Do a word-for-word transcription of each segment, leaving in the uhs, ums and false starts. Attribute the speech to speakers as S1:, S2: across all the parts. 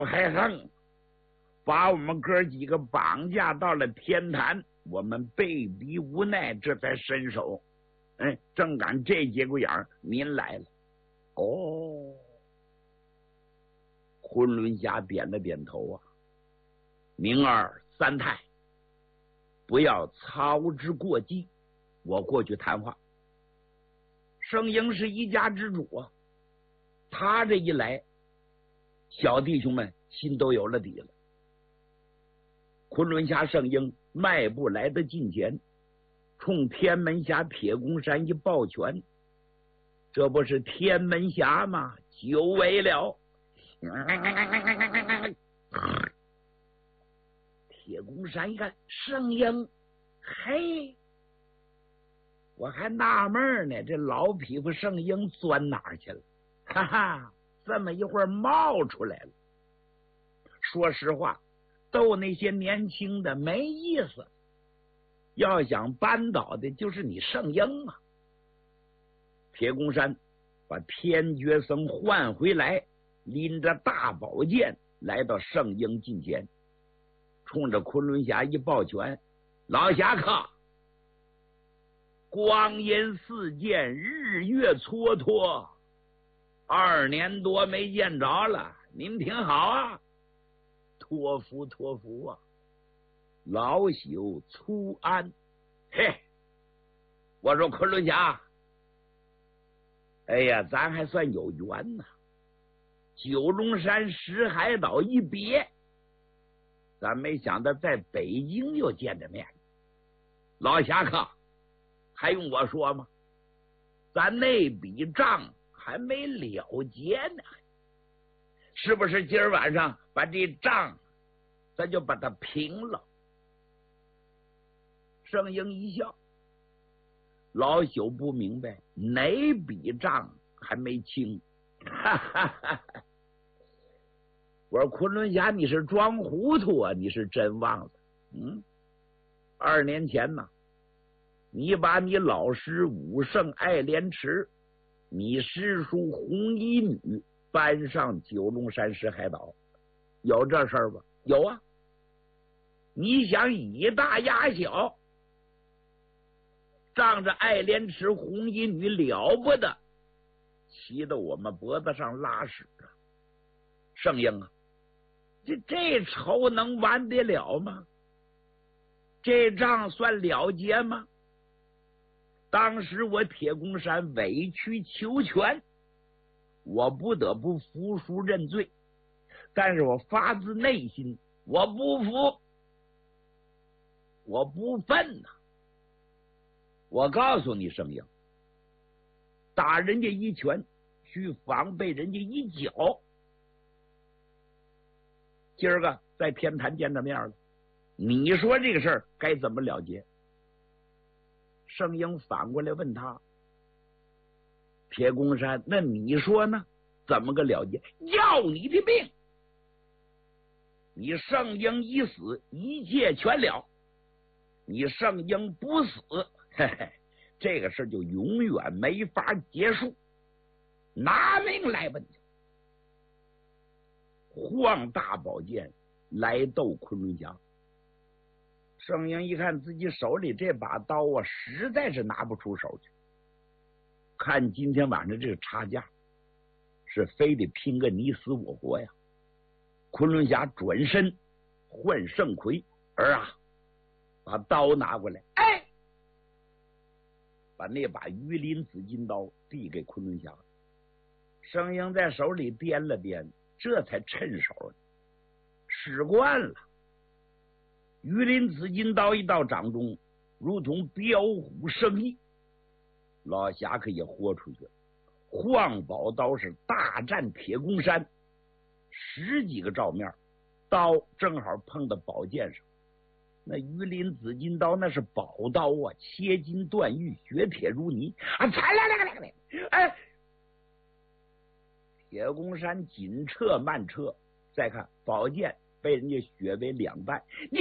S1: 还横，把我们哥几个绑架到了天坛，我们被逼无奈，这才伸手。哎，正赶这节骨眼儿，您来了。哦，昆仑侠点了点头啊。明儿三太，不要操之过激，我过去谈话。圣婴是一家之主啊，他这一来，小弟兄们心都有了底了。昆仑侠圣婴迈步来到近前，冲天门峡铁公山一抱拳，这不是天门峡吗？久违了。铁公山一看圣婴，嘿，我还纳闷呢，这老匹夫圣婴钻哪儿去了？哈哈，这么一会儿冒出来了。说实话，逗那些年轻的没意思，要想扳倒的就是你圣婴啊。铁公山把天觉僧唤回来，拎着大宝剑来到圣婴近前，冲着昆仑侠一抱拳：“老侠客，光阴似箭，日月蹉跎，二年多没见着了，您挺好啊。托福托福啊，老朽粗安。嘿，我说昆仑侠，哎呀，咱还算有缘呐。九龙山石海岛一别，咱没想到在北京又见着面。老侠客，还用我说吗？咱那笔账还没了结呢，是不是今儿晚上把这账咱就把它平了？圣婴一笑，老朽不明白哪笔账还没清。哈哈哈哈，我说昆仑侠，你是装糊涂啊，你是真忘了？嗯，二年前呢，你把你老师武圣爱莲池，你师叔红衣女搬上九龙山石海岛，有这事儿吧？有啊。你想以大压小，仗着爱莲池红衣女了不得，骑到我们脖子上拉屎啊！圣婴啊，这这仇能完得了吗？这账算了结吗？当时我铁公山委曲求全，我不得不服输认罪，但是我发自内心，我不服，我不忿呐、啊！我告诉你，圣婴，打人家一拳，需防备人家一脚。今儿个在天坛见着面了，你说这个事儿该怎么了结？圣婴反过来问他：“铁公山，那你说呢？怎么个了结？要你的命！你圣婴一死，一切全了；你圣婴不死，嘿嘿，这个事就永远没法结束。拿命来吧！”晃大宝剑来斗昆仑侠。圣婴一看自己手里这把刀啊，实在是拿不出手去。看今天晚上这个差价，是非得拼个你死我活呀！昆仑侠转身唤圣魁儿啊，把刀拿过来，哎，把那把鱼鳞紫金刀递给昆仑侠。圣婴在手里掂了掂，这才趁手，使惯了。鱼鳞紫金刀一到掌中，如同彪虎生翼，老侠可也豁出去了。晃宝刀是大战铁公山，十几个照面，刀正好碰到宝剑上。那鱼鳞紫金刀那是宝刀啊，切金断玉，削铁如泥啊！来来来来来，哎！铁公山紧撤慢撤，再看宝剑被人家削为两半，你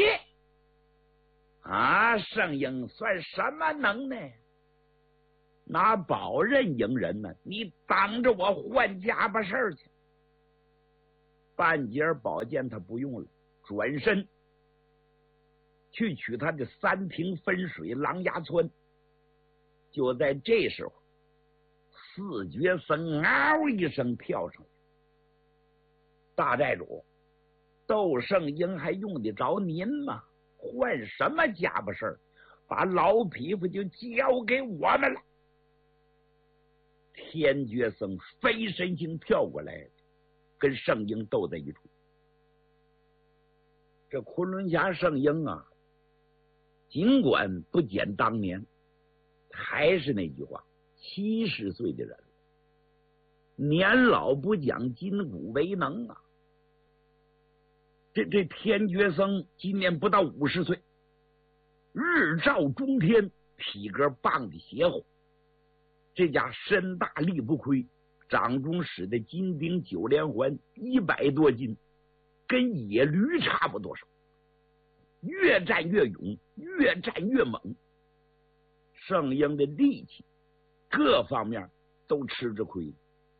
S1: 啊，圣婴算什么能耐？拿宝刃迎人呢？你挡着我换家把事儿去！ 半截宝剑他不用了，转身去取他的三瓶分水狼牙窜。就在这时候，四绝僧嗷一声跳上来，大寨主，窦圣英还用得着您吗？换什么家伙事儿，把老匹夫就交给我们了。天觉僧飞身星跳过来，跟圣婴斗在一处。这昆仑侠圣婴啊，尽管不减当年，还是那句话，七十岁的人了，年老不讲，筋骨为能啊。这这天觉僧今年不到五十岁，日照中天，体格棒的邪乎。这家身大力不亏，掌中使的金钉九连环一百多斤，跟野驴差不多少。越战越勇，越战越猛。圣婴的力气各方面都吃着亏。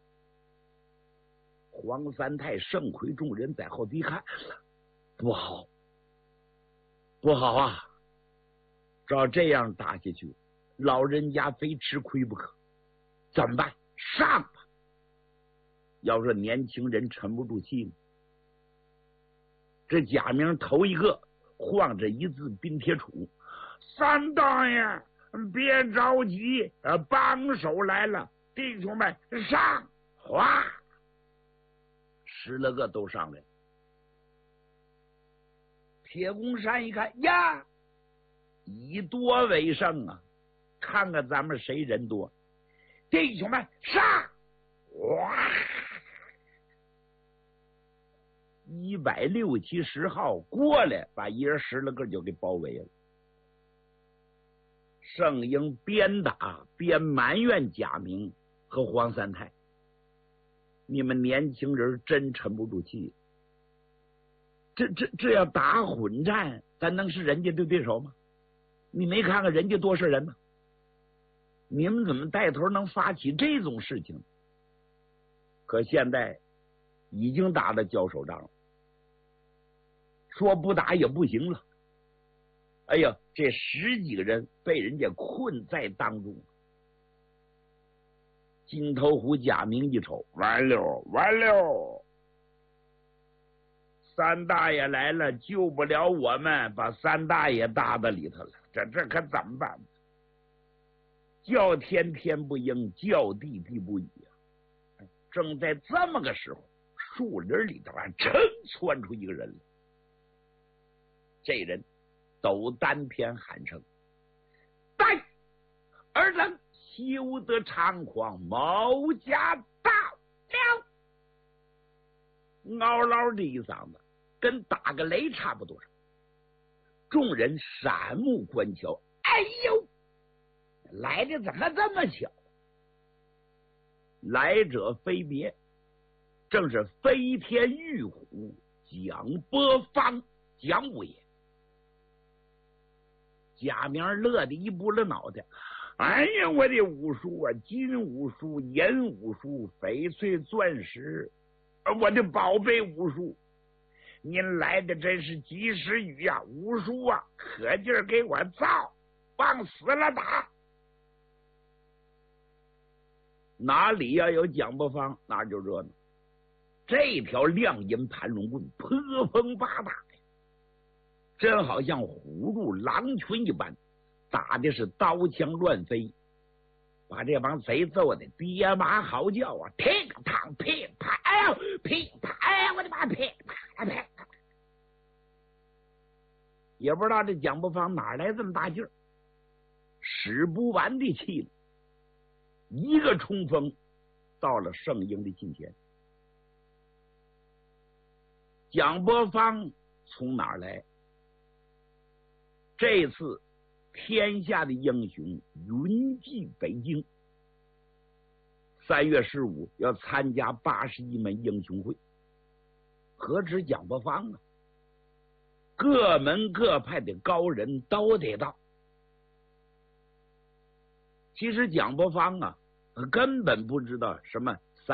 S1: 黄三太、盛奎众人在后一看，不好，不好啊！照这样打下去，老人家非吃亏不可。怎么办？上吧！要说年轻人沉不住气呢。这贾明头一个晃着一字冰铁杵，三大爷别着急，呃，帮手来了，弟兄们上！哗，十来个都上来了。铁公山一看呀，以多为胜啊，看看咱们谁人多。弟兄们上！哇，一百六七十号过来，把一人十来个就给包围了。圣婴边打边埋怨贾明和黄三太：“你们年轻人真沉不住气，这这这要打混战，咱能是人家的对手吗？你没看看人家多少人吗？你们怎么带头能发起这种事情？可现在已经打了交手仗了，说不打也不行了。哎呀，这十几个人被人家困在当中。金头虎贾明一瞅，完了完了，三大爷来了，救不了我们，把三大爷搭在里头了，这这可怎么办？叫天天不应，叫地地不语啊！正在这么个时候，树林里头啊，噌窜出一个人来。这人斗丹篇喊声：“待尔等休得猖狂，某家到了！”嗷嗷的一嗓子，跟打个雷差不多。众人闪目观瞧，哎呦！来的怎么这么巧？来者非别，正是飞天玉虎蒋波方蒋武爷。贾明乐的一拨了脑袋，哎呀，我的武术啊，金武术、银武术、翡翠钻石，我的宝贝武术，您来的真是及时雨呀！武术啊，可劲儿给我造，往死了打！哪里要有蒋伯方，哪就热闹。这条亮银盘龙棍泼风八打呀，真好像虎入狼群一般，打的是刀枪乱飞，把这帮贼揍的爹妈嚎叫啊！乒乓乒乓，哎呦，乒乓，哎呀，我的妈，乒乓乒乓，也不知道这蒋伯方哪来这么大劲儿，使不完的气力。一个冲锋到了圣婴的近前。蒋伯方从哪儿来？这次天下的英雄云集北京，三月十五要参加八十一门英雄会。何止蒋伯方啊，各门各派的高人都得到。其实蒋伯方啊，根本不知道什么